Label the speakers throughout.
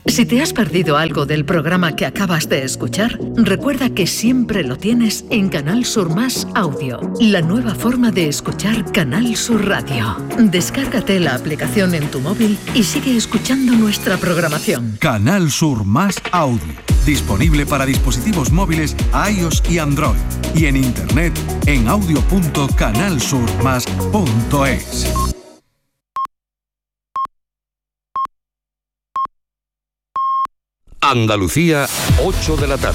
Speaker 1: Si te has perdido algo del programa que acabas de escuchar, recuerda que siempre lo tienes en Canal Sur Más Audio, la nueva forma de escuchar Canal Sur Radio. Descárgate la aplicación en tu móvil y sigue escuchando nuestra programación.
Speaker 2: Canal Sur Más Audio, disponible para dispositivos móviles iOS y Android, y en internet en audio.canalsurmas.es.
Speaker 3: Andalucía, 8 de la tarde.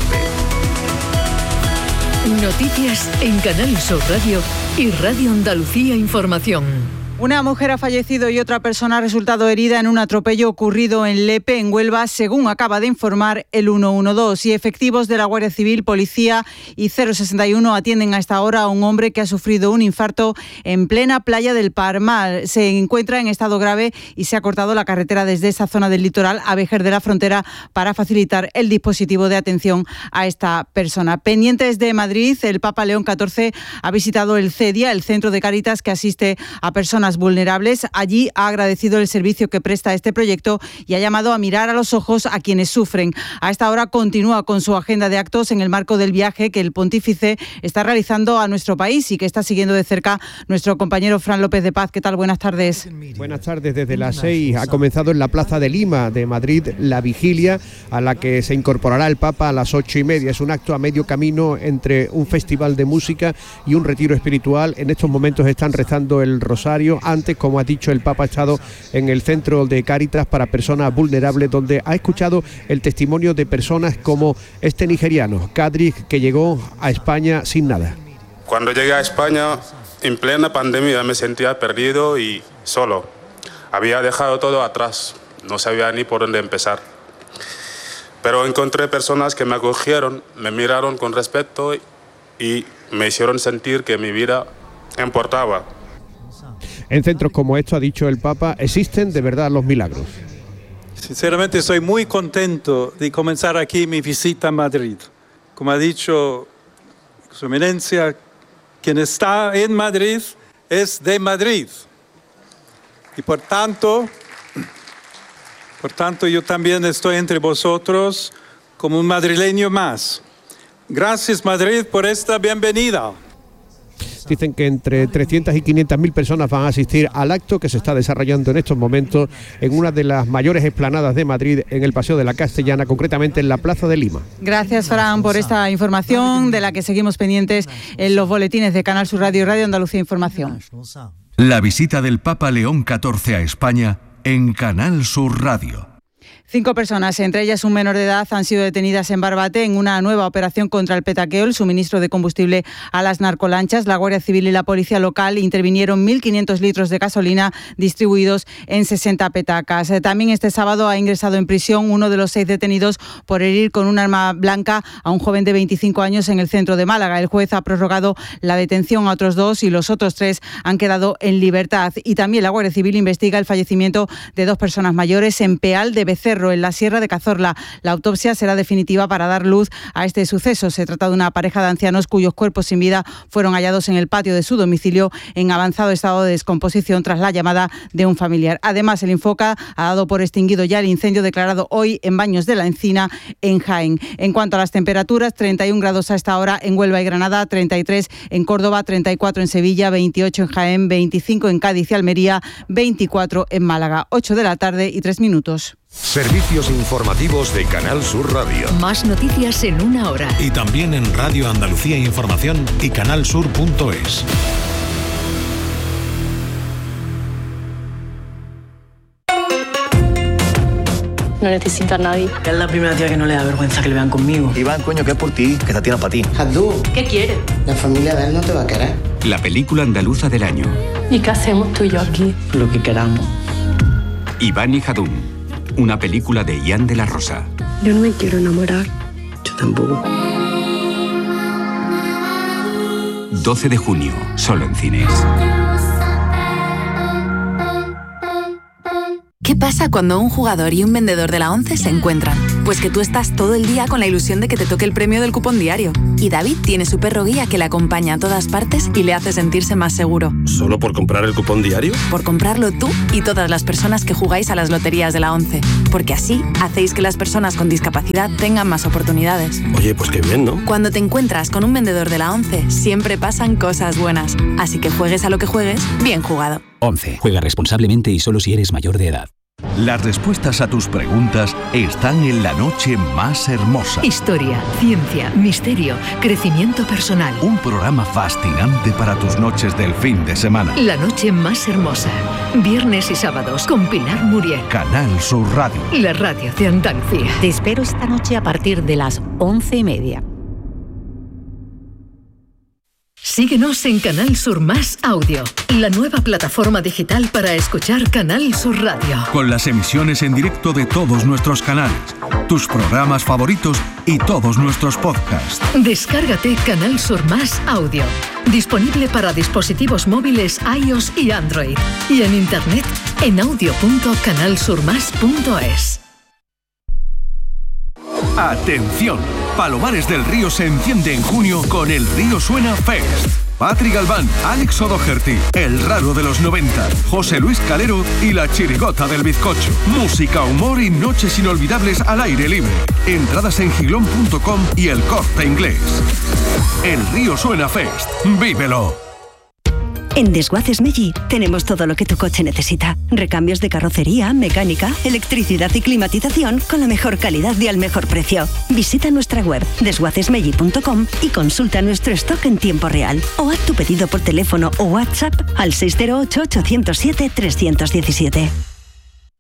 Speaker 1: Noticias en Canal Sur Radio y Radio Andalucía Información.
Speaker 4: Una mujer ha fallecido y otra persona ha resultado herida en un atropello ocurrido en Lepe, en Huelva, según acaba de informar el 112. Y efectivos de la Guardia Civil, Policía y 061 atienden a esta hora a un hombre que ha sufrido un infarto en plena playa del Palmar. Se encuentra en estado grave y se ha cortado la carretera desde esa zona del litoral a Vejer de la Frontera para facilitar el dispositivo de atención a esta persona. Pendientes de Madrid, el Papa León XIV ha visitado el CEDIA, el Centro de Cáritas que asiste a personas vulnerables. Allí ha agradecido el servicio que presta este proyecto y ha llamado a mirar a los ojos a quienes sufren. A esta hora continúa con su agenda de actos en el marco del viaje que el pontífice está realizando a nuestro país y que está siguiendo de cerca nuestro compañero Fran López de Paz. ¿Qué tal? Buenas tardes.
Speaker 5: Buenas tardes. Desde las 6 ha comenzado en la Plaza de Lima de Madrid la vigilia a la que se incorporará el Papa a las 8:30. Es un acto a medio camino entre un festival de música y un retiro espiritual. En estos momentos están rezando el rosario. Antes, como ha dicho, el Papa ha estado en el Centro de Cáritas para personas vulnerables, donde ha escuchado el testimonio de personas como este nigeriano, Kadri, que llegó a España sin nada.
Speaker 6: Cuando llegué a España, en plena pandemia, me sentía perdido y solo. Había dejado todo atrás, no sabía ni por dónde empezar. Pero encontré personas que me acogieron, me miraron con respeto y me hicieron sentir que mi vida importaba.
Speaker 5: En centros como estos, ha dicho el Papa, existen de verdad los milagros.
Speaker 7: Sinceramente estoy muy contento de comenzar aquí mi visita a Madrid. Como ha dicho Su Eminencia, quien está en Madrid es de Madrid. Y por tanto yo también estoy entre vosotros como un madrileño más. Gracias, Madrid, por esta bienvenida.
Speaker 5: Dicen que entre 300 y 500.000 personas van a asistir al acto que se está desarrollando en estos momentos en una de las mayores explanadas de Madrid, en el Paseo de la Castellana, concretamente en la Plaza de Lima.
Speaker 4: Gracias, Fran, por esta información de la que seguimos pendientes en los boletines de Canal Sur Radio y Radio Andalucía Información.
Speaker 2: La visita del Papa León XIV a España en Canal Sur Radio.
Speaker 4: 5 personas, entre ellas un menor de edad, han sido detenidas en Barbate en una nueva operación contra el petaqueo, el suministro de combustible a las narcolanchas. La Guardia Civil y la Policía Local intervinieron 1.500 litros de gasolina distribuidos en 60 petacas. También este sábado ha ingresado en prisión uno de los 6 detenidos por herir con un arma blanca a un joven de 25 años en el centro de Málaga. El juez ha prorrogado la detención a otros 2 y los otros 3 han quedado en libertad. Y también la Guardia Civil investiga el fallecimiento de 2 personas mayores en Peal de Becerro, en la Sierra de Cazorla. La autopsia será definitiva para dar luz a este suceso. Se trata de una pareja de ancianos cuyos cuerpos sin vida fueron hallados en el patio de su domicilio en avanzado estado de descomposición tras la llamada de un familiar. Además, el Infoca ha dado por extinguido ya el incendio declarado hoy en Baños de la Encina, en Jaén. En cuanto a las temperaturas, 31 grados a esta hora en Huelva y Granada, 33 en Córdoba, 34 en Sevilla, 28 en Jaén, 25 en Cádiz y Almería, 24 en Málaga. 8 de la tarde y 3 minutos.
Speaker 3: Servicios informativos de Canal Sur Radio.
Speaker 1: Más noticias en una hora.
Speaker 8: Y también en Radio Andalucía Información y canalsur.es.
Speaker 9: No necesito a nadie.
Speaker 10: Es la primera tía que no le da vergüenza que le vean conmigo.
Speaker 11: Iván, coño, que es por ti, que esta tía para ti.
Speaker 9: Abdú, ¿qué quieres?
Speaker 10: La familia de él no te va a querer.
Speaker 12: La película andaluza del año.
Speaker 9: ¿Y qué hacemos tú y yo aquí?
Speaker 10: Lo que queramos.
Speaker 12: Iván y Jadún, una película de Ian de la Rosa.
Speaker 9: Yo no me quiero enamorar.
Speaker 10: Yo tampoco.
Speaker 12: 12 de junio, solo en cines.
Speaker 13: ¿Qué pasa cuando un jugador y un vendedor de la ONCE se encuentran? Pues que tú estás todo el día con la ilusión de que te toque el premio del cupón diario. Y David tiene su perro guía que le acompaña a todas partes y le hace sentirse más seguro.
Speaker 14: ¿Solo por comprar el cupón diario?
Speaker 13: Por comprarlo tú y todas las personas que jugáis a las loterías de la ONCE. porque así hacéis que las personas con discapacidad tengan más oportunidades.
Speaker 14: Oye, pues qué bien, ¿no?
Speaker 13: Cuando te encuentras con un vendedor de la ONCE, siempre pasan cosas buenas. Así que juegues a lo que juegues, bien jugado.
Speaker 15: ONCE. Juega responsablemente y solo si eres mayor de edad.
Speaker 16: Las respuestas a tus preguntas están en La Noche Más Hermosa.
Speaker 1: Historia, ciencia, misterio, crecimiento personal.
Speaker 16: Un programa fascinante para tus noches del fin de semana.
Speaker 1: La Noche Más Hermosa. Viernes y sábados con Pilar Muriel.
Speaker 16: Canal Sur Radio.
Speaker 1: La radio de Andalucía.
Speaker 17: Te espero esta noche a partir de las 11:30.
Speaker 1: Síguenos en Canal Sur Más Audio, la nueva plataforma digital para escuchar Canal Sur Radio.
Speaker 2: Con las emisiones en directo de todos nuestros canales, tus programas favoritos y todos nuestros podcasts.
Speaker 1: Descárgate Canal Sur Más Audio, disponible para dispositivos móviles iOS y Android, y en internet en audio.canalsurmas.es.
Speaker 2: ¡Atención! Palomares del Río se enciende en junio con el Río Suena Fest. Patri Galván, Alex O'Doherty, El Raro de los 90, José Luis Calero y La Chirigota del Bizcocho. Música, humor y noches inolvidables al aire libre. Entradas en gilón.com y El Corte Inglés. El Río Suena Fest. ¡Vívelo!
Speaker 18: En Desguaces Meggi tenemos todo lo que tu coche necesita. Recambios de carrocería, mecánica, electricidad y climatización con la mejor calidad y al mejor precio. Visita nuestra web desguacesmeggi.com y consulta nuestro stock en tiempo real. O haz tu pedido por teléfono o WhatsApp al 608 807 317.